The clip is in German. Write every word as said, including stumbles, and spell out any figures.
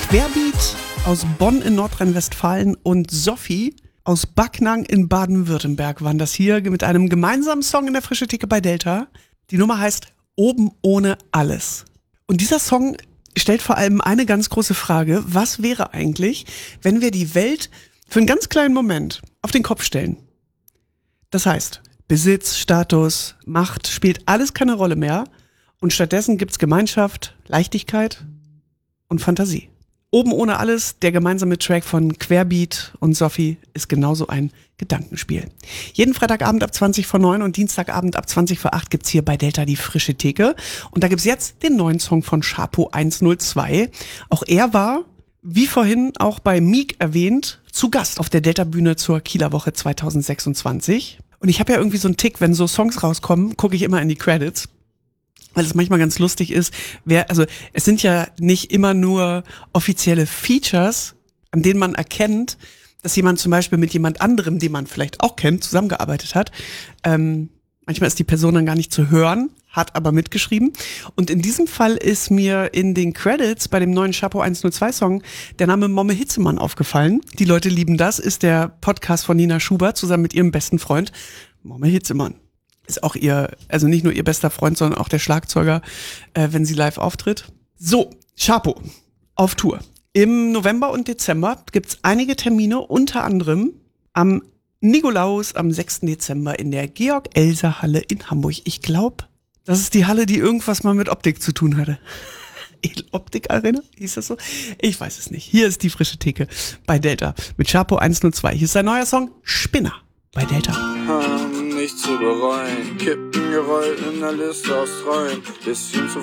Querbeat aus Bonn in Nordrhein-Westfalen und Sophie aus Backnang in Baden-Württemberg waren das hier mit einem gemeinsamen Song in der Frische Theke bei Delta. Die Nummer heißt Oben ohne alles. Und dieser Song stellt vor allem eine ganz große Frage: Was wäre eigentlich, wenn wir die Welt für einen ganz kleinen Moment auf den Kopf stellen? Das heißt, Besitz, Status, Macht spielt alles keine Rolle mehr und stattdessen gibt's Gemeinschaft, Leichtigkeit und Fantasie. Oben ohne alles, der gemeinsame Track von Querbeat und Sophie, ist genauso ein Gedankenspiel. Jeden Freitagabend ab zwanzig vor neun und Dienstagabend ab zwanzig vor acht gibt's hier bei Delta die Frische Theke. Und da gibt's jetzt den neuen Song von Chapo hundertzwei. Auch er war, wie vorhin auch bei Meek erwähnt, zu Gast auf der Delta-Bühne zur Kieler Woche zwanzig sechsundzwanzig. Und ich habe ja irgendwie so einen Tick, wenn so Songs rauskommen, gucke ich immer in die Credits. Weil es manchmal ganz lustig ist, wer, also es sind ja nicht immer nur offizielle Features, an denen man erkennt, dass jemand zum Beispiel mit jemand anderem, den man vielleicht auch kennt, zusammengearbeitet hat. Ähm, manchmal ist die Person dann gar nicht zu hören, hat aber mitgeschrieben. Und in diesem Fall ist mir in den Credits bei dem neuen Chapo hundertzwei Song der Name Momme Hitzemann aufgefallen. Die Leute lieben das, ist der Podcast von Nina Schubert zusammen mit ihrem besten Freund Momme Hitzemann. Ist auch ihr, also nicht nur ihr bester Freund, sondern auch der Schlagzeuger, äh, wenn sie live auftritt. So, Chapo auf Tour. Im November und Dezember gibt's einige Termine, unter anderem am Nikolaus am sechsten Dezember in der Georg-Elser-Halle in Hamburg. Ich glaube, das ist die Halle, die irgendwas mal mit Optik zu tun hatte. Optik-Arena? Hieß das so? Ich weiß es nicht. Hier ist die Frische Theke bei Delta mit Chapo hundertzwei. Hier ist sein neuer Song Spinner bei Delta. Nicht zu bereuen, Kippen gerollt in der Liste aus Treuen, bisschen zu